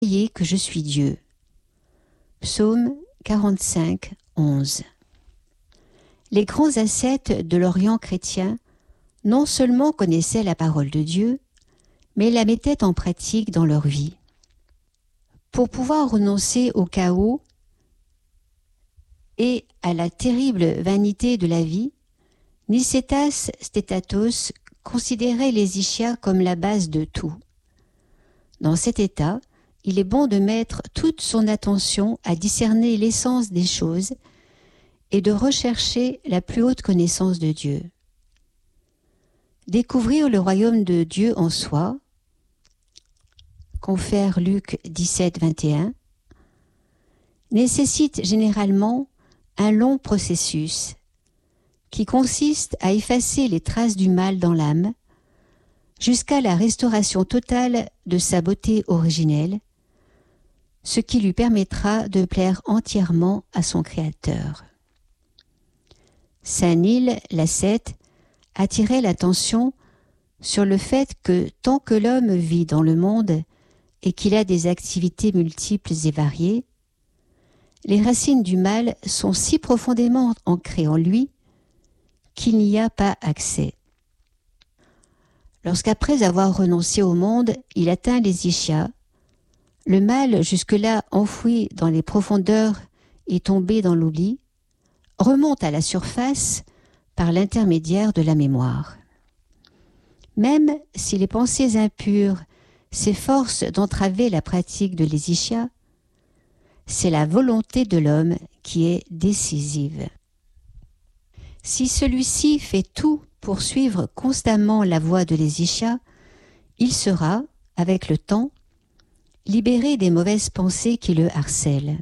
Voyez que je suis Dieu. Psaume 45, 11. Les grands ascètes de l'Orient chrétien non seulement connaissaient la parole de Dieu, mais la mettaient en pratique dans leur vie. Pour pouvoir renoncer au chaos et à la terrible vanité de la vie, Nicétas Stétatos considérait les ischias comme la base de tout. Dans cet état, il est bon de mettre toute son attention à discerner l'essence des choses et de rechercher la plus haute connaissance de Dieu. Découvrir le royaume de Dieu en soi, confère Luc 17, 21, nécessite généralement un long processus qui consiste à effacer les traces du mal dans l'âme jusqu'à la restauration totale de sa beauté originelle, ce qui lui permettra de plaire entièrement à son Créateur. Saint Nil l'ascète attirait l'attention sur le fait que tant que l'homme vit dans le monde et qu'il a des activités multiples et variées, les racines du mal sont si profondément ancrées en lui qu'il n'y a pas accès. Lorsqu'après avoir renoncé au monde, il atteint les ischias, le mal jusque-là enfoui dans les profondeurs et tombé dans l'oubli, remonte à la surface par l'intermédiaire de la mémoire. Même si les pensées impures s'efforcent d'entraver la pratique de les ischias, c'est la volonté de l'homme qui est décisive. Si celui-ci fait tout pour suivre constamment la voie de les ischias, il sera, avec le temps, libéré des mauvaises pensées qui le harcèlent.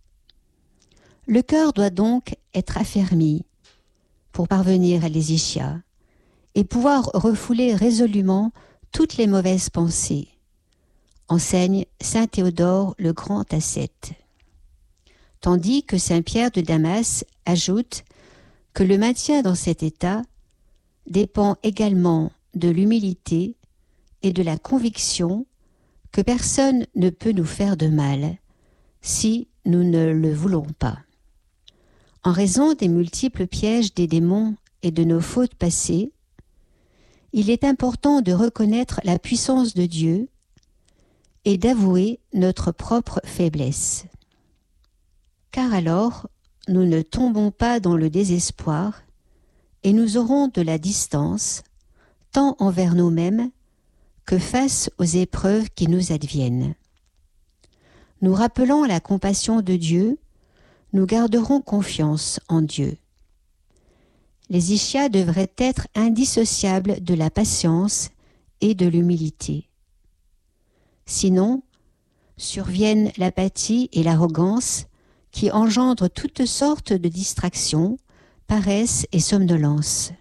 Le cœur doit donc être affermi pour parvenir à les ischias et pouvoir refouler résolument toutes les mauvaises pensées, enseigne saint Théodore le grand ascète. Tandis que saint Pierre de Damas ajoute que le maintien dans cet état dépend également de l'humilité et de la conviction que personne ne peut nous faire de mal si nous ne le voulons pas. En raison des multiples pièges des démons et de nos fautes passées, il est important de reconnaître la puissance de Dieu et d'avouer notre propre faiblesse. Car alors, nous ne tombons pas dans le désespoir et nous aurons de la distance, tant envers nous-mêmes que face aux épreuves qui nous adviennent. Nous rappelant la compassion de Dieu, nous garderons confiance en Dieu. Les ischias devraient être indissociables de la patience et de l'humilité. Sinon, surviennent l'apathie et l'arrogance qui engendrent toutes sortes de distractions, paresse et somnolence.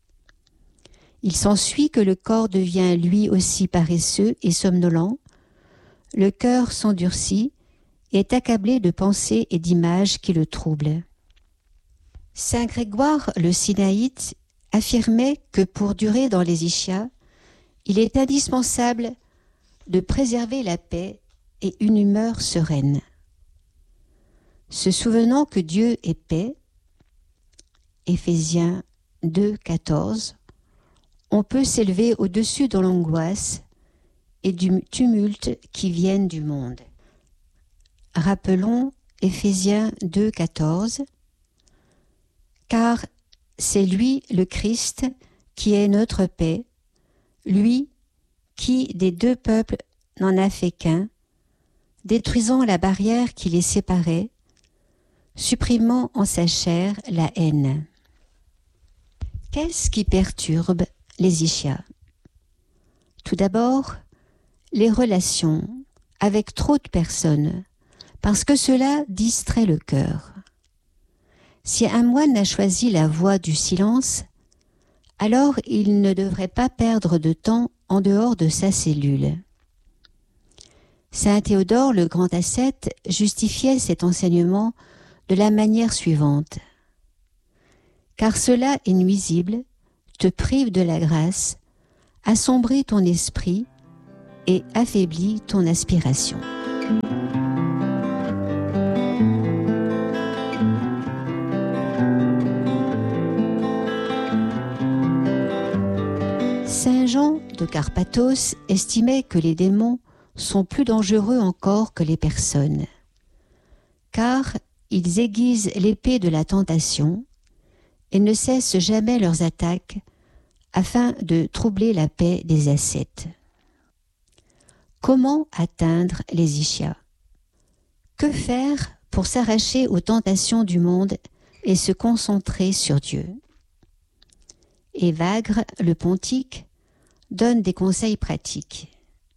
Il s'ensuit que le corps devient lui aussi paresseux et somnolent, le cœur s'endurcit et est accablé de pensées et d'images qui le troublent. Saint Grégoire le Sinaïte affirmait que pour durer dans les ischias, il est indispensable de préserver la paix et une humeur sereine. Se souvenant que Dieu est paix, Éphésiens 2, 14, on peut s'élever au-dessus de l'angoisse et du tumulte qui viennent du monde. Rappelons Éphésiens 2, 14, car c'est lui, le Christ, qui est notre paix, lui qui, des deux peuples, n'en a fait qu'un, détruisant la barrière qui les séparait, supprimant en sa chair la haine. Qu'est-ce qui perturbe les ischias? Tout d'abord, les relations avec trop de personnes, parce que cela distrait le cœur. Si un moine a choisi la voie du silence, alors il ne devrait pas perdre de temps en dehors de sa cellule. Saint Théodore le grand ascète justifiait cet enseignement de la manière suivante. Car cela est nuisible, te prive de la grâce, assombrit ton esprit et affaiblit ton aspiration. de Carpathos estimait que les démons sont plus dangereux encore que les personnes, car ils aiguisent l'épée de la tentation et ne cessent jamais leurs attaques afin de troubler la paix des ascètes. Comment atteindre les ischias? Que faire pour s'arracher aux tentations du monde et se concentrer sur Dieu? Évagre, le pontique, donne des conseils pratiques.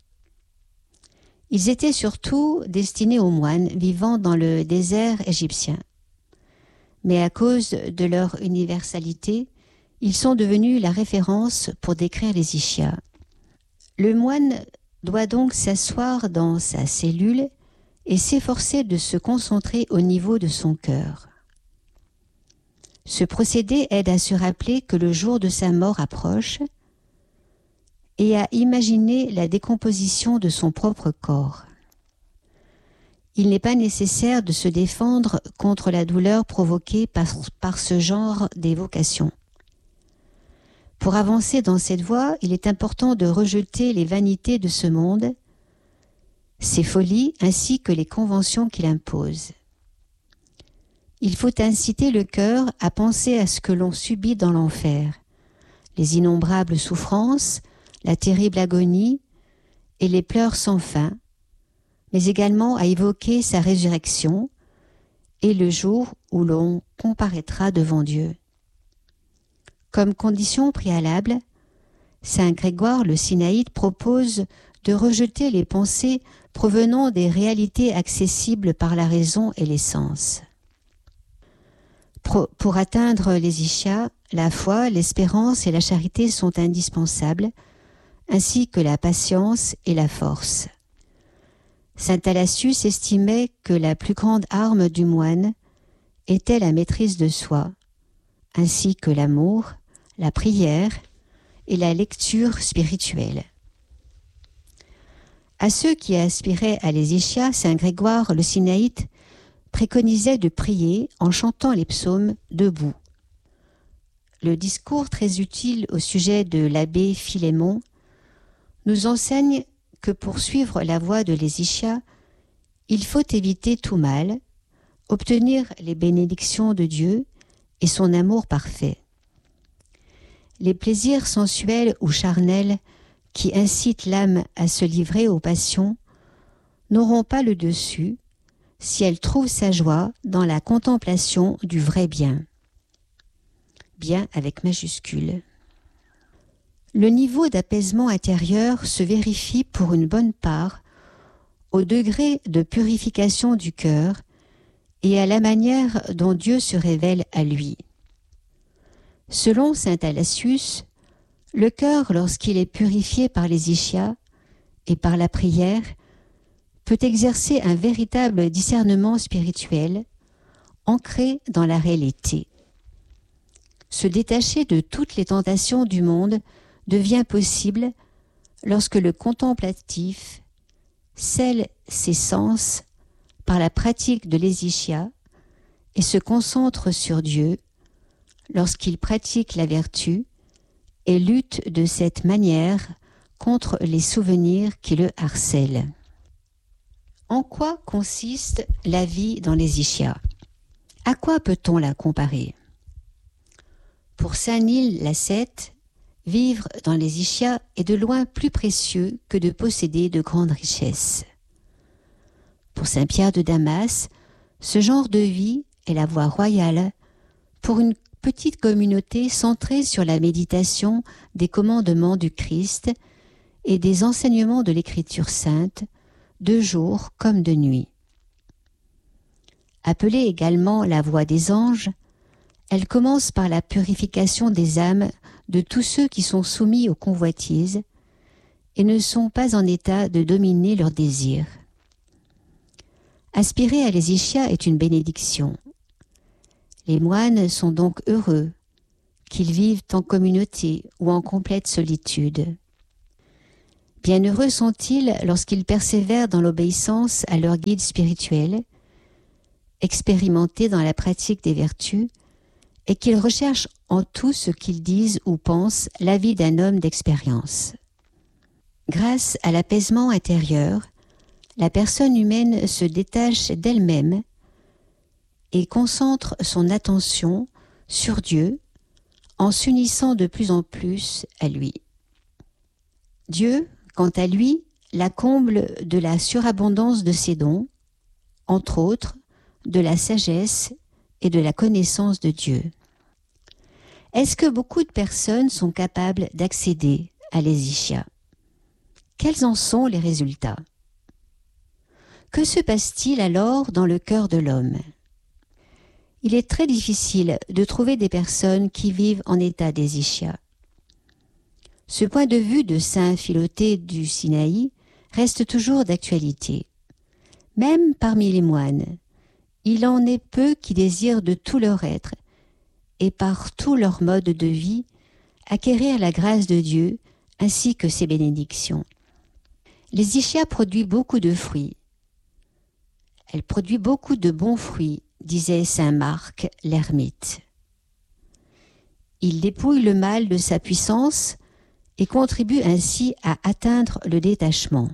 Ils étaient surtout destinés aux moines vivant dans le désert égyptien. Mais à cause de leur universalité, ils sont devenus la référence pour décrire les ischias. Le moine doit donc s'asseoir dans sa cellule et s'efforcer de se concentrer au niveau de son cœur. Ce procédé aide à se rappeler que le jour de sa mort approche et à imaginer la décomposition de son propre corps. Il n'est pas nécessaire de se défendre contre la douleur provoquée par ce genre d'évocation. Pour avancer dans cette voie, il est important de rejeter les vanités de ce monde, ses folies ainsi que les conventions qu'il impose. Il faut inciter le cœur à penser à ce que l'on subit dans l'enfer, les innombrables souffrances, la terrible agonie et les pleurs sans fin, mais également à évoquer sa résurrection et le jour où l'on comparaîtra devant Dieu. Comme condition préalable, saint Grégoire le Sinaïte propose de rejeter les pensées provenant des réalités accessibles par la raison et les sens. Pour atteindre les ischias, la foi, l'espérance et la charité sont indispensables, ainsi que la patience et la force. Saint Thalassius estimait que la plus grande arme du moine était la maîtrise de soi, ainsi que l'amour, la prière et la lecture spirituelle. À ceux qui aspiraient à les ischias, saint Grégoire le Sinaïte préconisait de prier en chantant les psaumes debout. Le discours très utile au sujet de l'abbé Philémon nous enseigne que pour suivre la voie de les ischias, il faut éviter tout mal, obtenir les bénédictions de Dieu et son amour parfait. Les plaisirs sensuels ou charnels qui incitent l'âme à se livrer aux passions n'auront pas le dessus si elle trouve sa joie dans la contemplation du vrai bien. Bien avec majuscule. Le niveau d'apaisement intérieur se vérifie pour une bonne part au degré de purification du cœur et à la manière dont Dieu se révèle à lui. Selon saint Thalassius, le cœur, lorsqu'il est purifié par les ischias et par la prière, peut exercer un véritable discernement spirituel ancré dans la réalité. Se détacher de toutes les tentations du monde devient possible lorsque le contemplatif scelle ses sens par la pratique de l'hésychia et se concentre sur Dieu lorsqu'il pratique la vertu et lutte de cette manière contre les souvenirs qui le harcèlent. En quoi consiste la vie dans les ischias? À quoi peut-on la comparer? Pour saint Nil l'ascète, vivre dans les ischias est de loin plus précieux que de posséder de grandes richesses. Pour saint Pierre de Damas, ce genre de vie est la voie royale pour une petite communauté centrée sur la méditation des commandements du Christ et des enseignements de l'Écriture sainte, de jour comme de nuit. Appelée également la voie des anges, elle commence par la purification des âmes de tous ceux qui sont soumis aux convoitises et ne sont pas en état de dominer leurs désirs. Aspirer à les ischias est une bénédiction. Les moines sont donc heureux, qu'ils vivent en communauté ou en complète solitude. Bienheureux sont-ils lorsqu'ils persévèrent dans l'obéissance à leur guide spirituel, expérimentés dans la pratique des vertus, et qu'ils recherchent en tout ce qu'ils disent ou pensent la vie d'un homme d'expérience. Grâce à l'apaisement intérieur, la personne humaine se détache d'elle-même et concentre son attention sur Dieu en s'unissant de plus en plus à lui. Dieu, quant à lui, la comble de la surabondance de ses dons, entre autres de la sagesse et de la connaissance de Dieu. Est-ce que beaucoup de personnes sont capables d'accéder à l'hésychia? Quels en sont les résultats? Que se passe-t-il alors dans le cœur de l'homme? Il est très difficile de trouver des personnes qui vivent en état d'hésychia. Ce point de vue de saint Philothée du Sinaï reste toujours d'actualité. Même parmi les moines, il en est peu qui désirent de tout leur être et par tout leur mode de vie acquérir la grâce de Dieu ainsi que ses bénédictions. L'hésychia produit beaucoup de fruits. Elle produit beaucoup de bons fruits, disait saint Marc l'ermite. Il dépouille le mal de sa puissance et contribue ainsi à atteindre le détachement.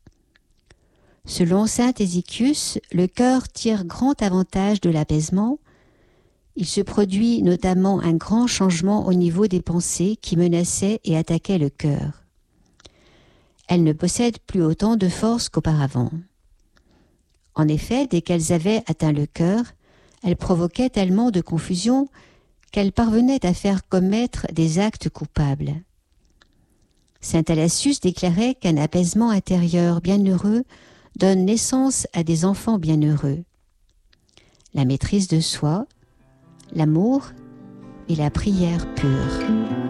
Selon saint Ézéchius, le cœur tire grand avantage de l'apaisement. Il se produit notamment un grand changement au niveau des pensées qui menaçaient et attaquaient le cœur. Elles ne possèdent plus autant de force qu'auparavant. En effet, dès qu'elles avaient atteint le cœur, elles provoquaient tellement de confusion qu'elles parvenaient à faire commettre des actes coupables. Saint Thalassius déclarait qu'un apaisement intérieur bienheureux donne naissance à des enfants bienheureux. La maîtrise de soi, l'amour et la prière pure.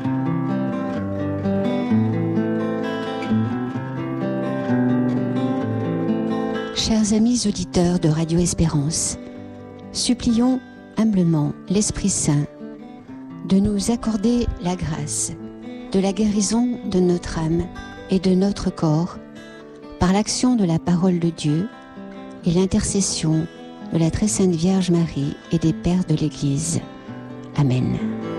Chers amis auditeurs de Radio Espérance, supplions humblement l'Esprit Saint de nous accorder la grâce de la guérison de notre âme et de notre corps par l'action de la parole de Dieu et l'intercession de la très sainte Vierge Marie et des pères de l'Église. Amen.